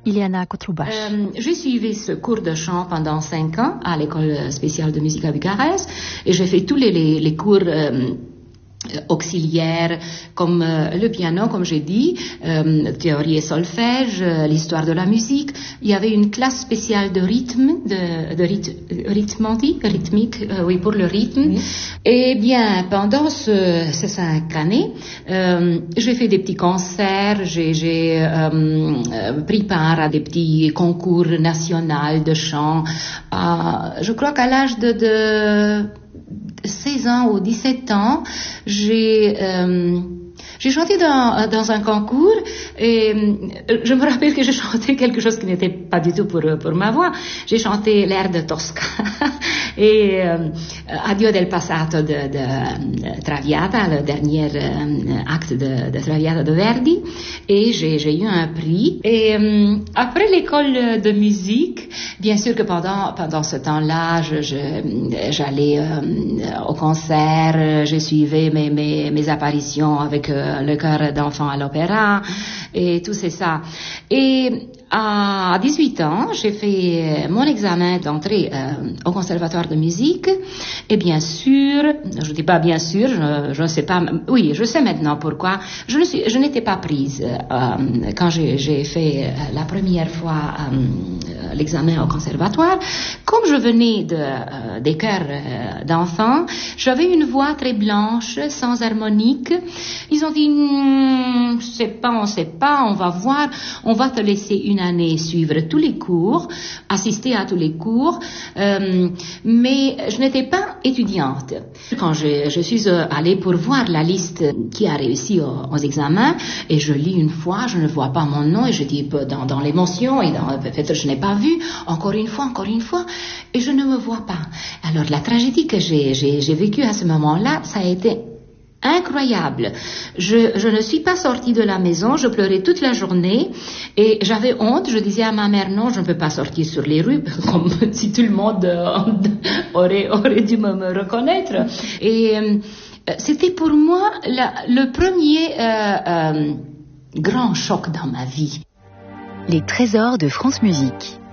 Ileana Kotroubache. J'ai suivi ce cours de chant pendant 5 ans à l'école spéciale de musique à Bucarest et j'ai fait tous les cours auxiliaires comme le piano, comme j'ai dit, théorie et solfège, l'histoire de la musique. Il y avait une classe spéciale de rythme, rythmique, oui, pour le rythme. Oui. Et bien, pendant ces 5 années, j'ai fait des petits concerts, j'ai pris part à des petits concours nationaux de chant. Je crois qu'à l'âge de 16 ans ou 17 ans, j'ai chanté dans un concours et je me rappelle que j'ai chanté quelque chose qui n'était pas du tout pour ma voix. J'ai chanté l'air de Tosca et Addio del passato de Traviata, le dernier acte de Traviata de Verdi, et j'ai eu un prix. Et après l'école de musique, bien sûr que pendant ce temps-là, j'allais au concert, je suivais mes apparitions avec le chœur d'enfants à l'opéra et tout c'est ça. Et à 18 ans, j'ai fait mon examen d'entrée au conservatoire de musique et bien sûr, je dis pas bien sûr, je ne sais pas, oui, je sais maintenant pourquoi, je n'étais pas prise quand j'ai fait la première fois l'examen au conservatoire. Comme je venais des chœurs d'enfants, j'avais une voix très blanche, sans harmonique. Ils ont dit, on sait pas, on va voir, on va te laisser une année suivre tous les cours, assister à tous les cours, mais je n'étais pas étudiante. Quand je suis allée pour voir la liste qui a réussi aux examens, et je lis une fois, je ne vois pas mon nom, et je dis dans l'émotion, et peut-être je n'ai pas vu, encore une fois, et je ne me vois pas. Alors la tragédie que j'ai vécue à ce moment-là, ça a été incroyable. Je ne suis pas sortie de la maison, je pleurais toute la journée et j'avais honte. Je disais à ma mère, non, je ne peux pas sortir sur les rues, comme si tout le monde aurait dû me reconnaître. Et c'était pour moi le premier grand choc dans ma vie. Les trésors de France Musique.